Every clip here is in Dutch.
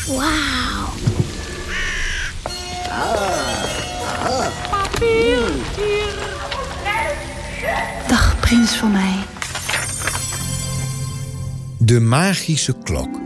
Wauw. Papier, hier. Dag, prins van mij. De magische klok.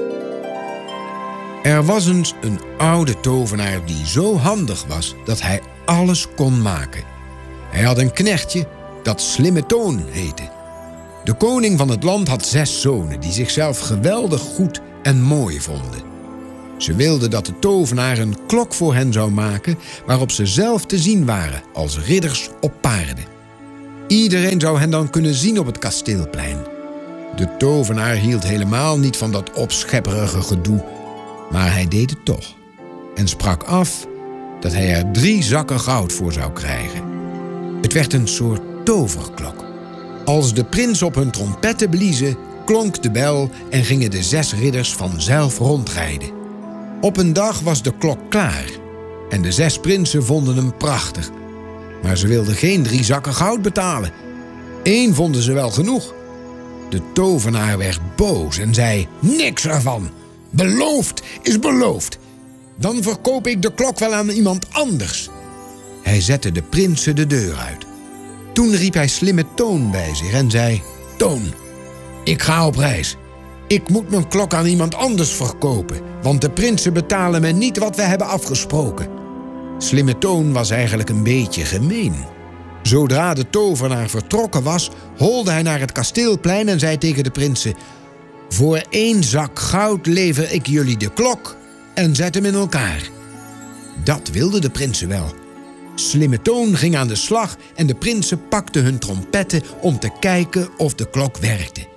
Er was eens een oude tovenaar die zo handig was dat hij alles kon maken. Hij had een knechtje dat Slimme Toon heette. De koning van het land had 6 zonen die zichzelf geweldig goed en mooi vonden. Ze wilden dat de tovenaar een klok voor hen zou maken waarop ze zelf te zien waren als ridders op paarden. Iedereen zou hen dan kunnen zien op het kasteelplein. De tovenaar hield helemaal niet van dat opschepperige gedoe, maar hij deed het toch. En sprak af dat hij er 3 zakken goud voor zou krijgen. Het werd een soort toverklok. Als de prins op hun trompetten bliezen, klonk de bel en gingen de 6 ridders vanzelf rondrijden. Op een dag was de klok klaar en de 6 prinsen vonden hem prachtig. Maar ze wilden geen 3 zakken goud betalen. 1 vonden ze wel genoeg. De tovenaar werd boos en zei: niks ervan. Beloofd is beloofd. Dan verkoop ik de klok wel aan iemand anders. Hij zette de prinsen de deur uit. Toen riep hij Slimme Toon bij zich en zei: Toon, ik ga op reis. Ik moet mijn klok aan iemand anders verkopen, want de prinsen betalen me niet wat we hebben afgesproken. Slimme Toon was eigenlijk een beetje gemeen. Zodra de tovenaar vertrokken was, holde hij naar het kasteelplein en zei tegen de prinsen: voor 1 zak goud lever ik jullie de klok en zet hem in elkaar. Dat wilden de prinsen wel. Slimme Toon ging aan de slag en de prinsen pakten hun trompetten om te kijken of de klok werkte.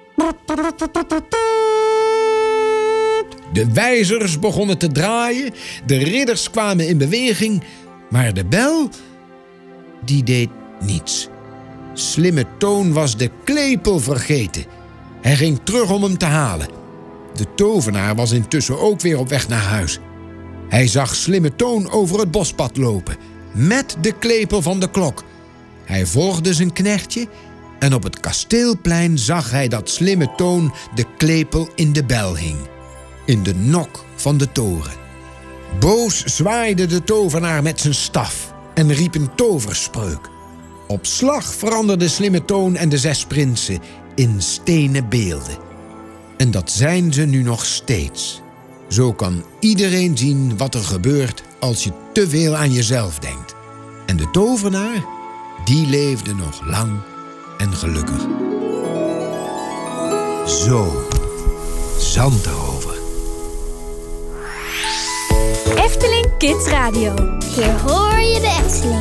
De wijzers begonnen te draaien, de ridders kwamen in beweging, maar de bel, die deed niets. Slimme Toon was de klepel vergeten. Hij ging terug om hem te halen. De tovenaar was intussen ook weer op weg naar huis. Hij zag Slimme Toon over het bospad lopen, met de klepel van de klok. Hij volgde zijn knechtje en op het kasteelplein zag hij dat Slimme Toon de klepel in de bel hing, in de nok van de toren. Boos zwaaide de tovenaar met zijn staf en riep een toverspreuk. Op slag veranderden Slimme Toon en de 6 prinsen in stenen beelden. En dat zijn ze nu nog steeds. Zo kan iedereen zien wat er gebeurt als je te veel aan jezelf denkt. En de tovenaar, die leefde nog lang en gelukkig. Zo, Zandrover. Efteling Kids Radio. Hier hoor je de Efteling.